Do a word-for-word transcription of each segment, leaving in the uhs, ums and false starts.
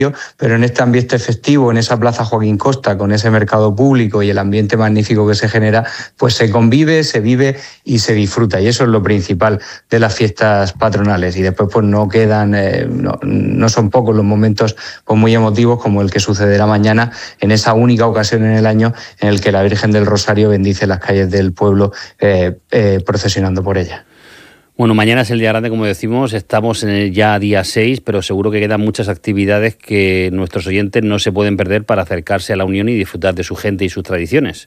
pero en este ambiente festivo, en esa Plaza Joaquín Costa, con ese mercado público y el ambiente magnífico que se genera, pues se convive, se vive y se disfruta, y eso es lo principal de las fiestas patronales. Y después pues no quedan, eh, no, no son pocos los momentos pues, muy emotivos, como el que sucederá mañana, en esa única ocasión en el año en el que la Virgen del Rosario bendice las calles del pueblo eh, eh, procesionando por ella. Bueno, mañana es el día grande, como decimos, estamos en el ya día seis, pero seguro que quedan muchas actividades que nuestros oyentes no se pueden perder para acercarse a la Unión y disfrutar de su gente y sus tradiciones.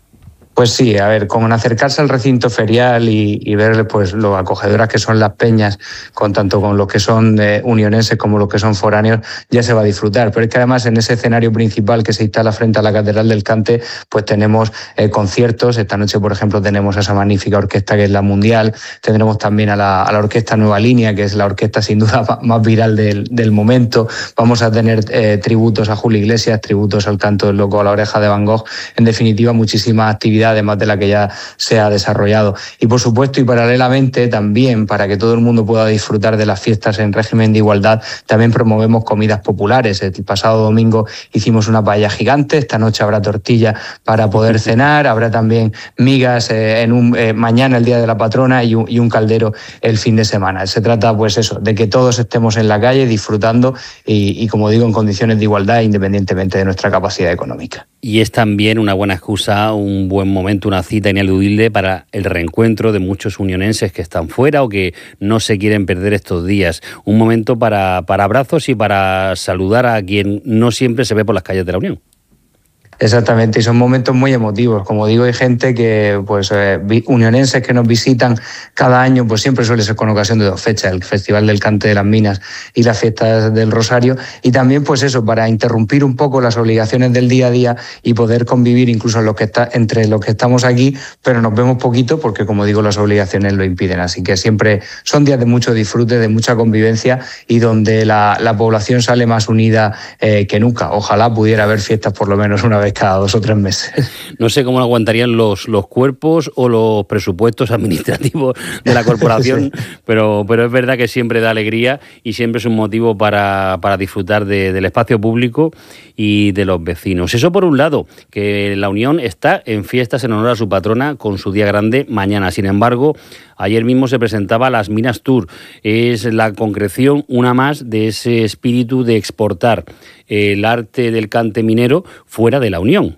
Pues sí, a ver, con acercarse al recinto ferial y, y ver pues lo acogedoras que son las peñas, con tanto con los que son eh, unionenses como los que son foráneos, ya se va a disfrutar. Pero es que además en ese escenario principal que se instala frente a la Catedral del Cante, pues tenemos eh, conciertos. Esta noche, por ejemplo, tenemos a esa magnífica orquesta que es la Mundial, tendremos también a la, a la orquesta Nueva Línea, que es la orquesta sin duda más viral del, del momento. Vamos a tener eh, tributos a Julio Iglesias, tributos al canto del loco, a la oreja de Van Gogh, en definitiva muchísimas actividades, además de la que ya se ha desarrollado. Y por supuesto, y paralelamente también, para que todo el mundo pueda disfrutar de las fiestas en régimen de igualdad, también promovemos comidas populares. El pasado domingo hicimos una paella gigante, esta noche habrá tortilla para poder cenar, habrá también migas eh, en un, eh, mañana, el día de la patrona, y un, y un caldero el fin de semana. Se trata, pues eso, de que todos estemos en la calle disfrutando y, y como digo, en condiciones de igualdad, independientemente de nuestra capacidad económica. Y es también una buena excusa, un buen momento, una cita ineludible para el reencuentro de muchos unionenses que están fuera o que no se quieren perder estos días. Un momento para, para abrazos y para saludar a quien no siempre se ve por las calles de la Unión. Exactamente, y son momentos muy emotivos. Como digo, hay gente que, pues, eh, unionenses que nos visitan cada año, pues siempre suele ser con ocasión de dos fechas, el Festival del Cante de las Minas y las fiestas del Rosario, y también, pues eso, para interrumpir un poco las obligaciones del día a día y poder convivir incluso los que está, entre los que estamos aquí, pero nos vemos poquito porque, como digo, las obligaciones lo impiden. Así que siempre son días de mucho disfrute, de mucha convivencia y donde la, la población sale más unida eh, que nunca. Ojalá pudiera haber fiestas por lo menos una vez cada dos o tres meses. No sé cómo aguantarían los, los cuerpos o los presupuestos administrativos de la corporación, sí. pero, pero es verdad que siempre da alegría y siempre es un motivo para, para disfrutar de, del espacio público y de los vecinos. Eso por un lado, que la Unión está en fiestas en honor a su patrona con su día grande mañana. Sin embargo, ayer mismo se presentaba las Minas Tour. Es la concreción, una más, de ese espíritu de exportar el arte del cante minero fuera de la Unión.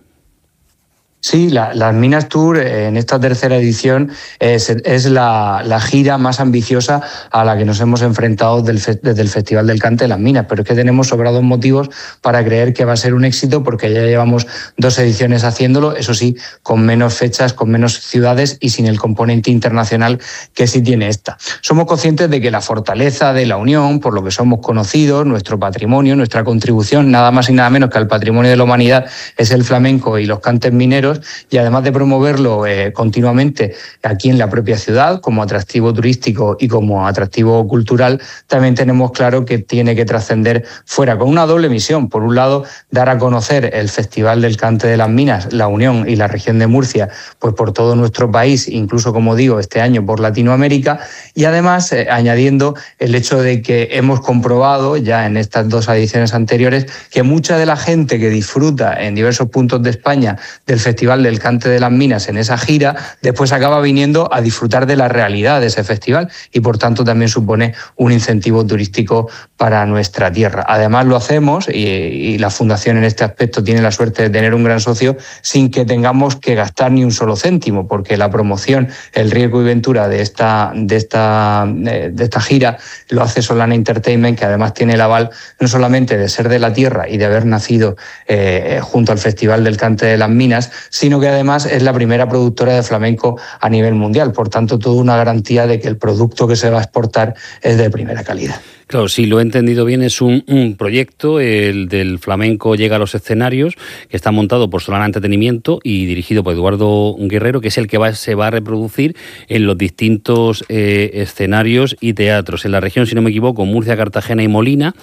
Sí, la, las Minas Tour eh, en esta tercera edición es, es la, la gira más ambiciosa a la que nos hemos enfrentado del fe, desde el Festival del Cante de las Minas, pero es que tenemos sobrados motivos para creer que va a ser un éxito porque ya llevamos dos ediciones haciéndolo, eso sí, con menos fechas, con menos ciudades y sin el componente internacional que sí tiene esta. Somos conscientes de que la fortaleza de la Unión, por lo que somos conocidos, nuestro patrimonio, nuestra contribución, nada más y nada menos que al patrimonio de la humanidad, es el flamenco y los cantes mineros, y además de promoverlo eh, continuamente aquí en la propia ciudad como atractivo turístico y como atractivo cultural, también tenemos claro que tiene que trascender fuera, con una doble misión. Por un lado, dar a conocer el Festival del Cante de las Minas, la Unión y la región de Murcia, pues por todo nuestro país, incluso, como digo, este año por Latinoamérica, y además eh, añadiendo el hecho de que hemos comprobado ya en estas dos ediciones anteriores que mucha de la gente que disfruta en diversos puntos de España del Festival del Cante de las Minas en esa gira, después acaba viniendo a disfrutar de la realidad de ese festival y por tanto también supone un incentivo turístico para nuestra tierra. Además lo hacemos y, y la Fundación en este aspecto tiene la suerte de tener un gran socio sin que tengamos que gastar ni un solo céntimo, porque la promoción, el riesgo y ventura de esta, de esta, de esta gira lo hace Solana Entertainment, que además tiene el aval no solamente de ser de la tierra y de haber nacido eh, junto al Festival del Cante de las Minas, sino que además es la primera productora de flamenco a nivel mundial. Por tanto, toda una garantía de que el producto que se va a exportar es de primera calidad. Claro, si lo he entendido bien, es un, un proyecto, el del flamenco llega a los escenarios, que está montado por Solana Entretenimiento y dirigido por Eduardo Guerrero, que es el que va, se va a reproducir en los distintos eh, escenarios y teatros. En la región, si no me equivoco, Murcia, Cartagena y Molina,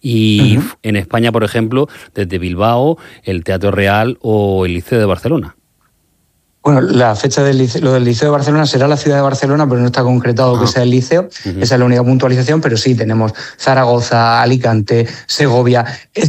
y uh-huh. en España, por ejemplo, desde Bilbao, el Teatro Real o el Liceo de Barcelona. Bueno, la fecha del liceo, lo del Liceo de Barcelona será la ciudad de Barcelona, pero no está concretado ah. que sea el liceo. Uh-huh. Esa es la única puntualización, pero sí tenemos Zaragoza, Alicante, Segovia.